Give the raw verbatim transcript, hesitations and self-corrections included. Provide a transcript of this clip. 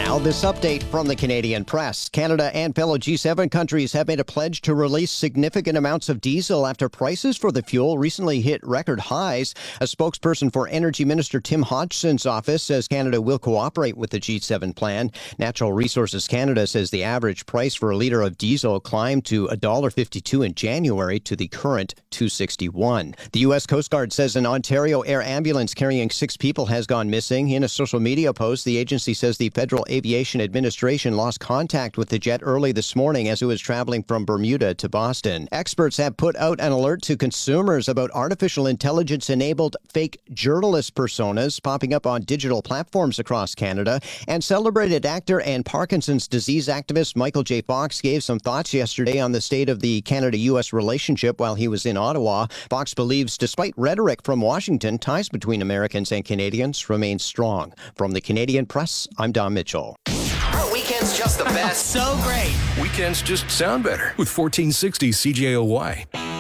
Now, this update from the Canadian press. Canada and fellow G seven countries have made a pledge to release significant amounts of diesel after prices for the fuel recently hit record highs. A spokesperson for Energy Minister Tim Hodgson's office says Canada will cooperate with the G seven plan. Natural Resources Canada says the average price for a litre of diesel climbed to one dollar fifty-two in January to the current two dollars sixty-one. The U S Coast Guard says an Ontario air ambulance carrying six people has gone missing. In a social media post, the agency says the Federal Aviation Administration lost contact with the jet early this morning as it was traveling from Bermuda to Boston. Experts have put out an alert to consumers about artificial intelligence-enabled fake journalist personas popping up on digital platforms across Canada. And celebrated actor and Parkinson's disease activist Michael J. Fox gave some thoughts yesterday on the state of the Canada-U S relationship while he was in Ottawa. Fox believes, despite rhetoric from Washington, ties between Americans and Canadians remain strong. From the Canadian Press, I'm Don Mitchell. Our weekend's just the best. So great. Weekends just sound better with fourteen sixty C J O Y.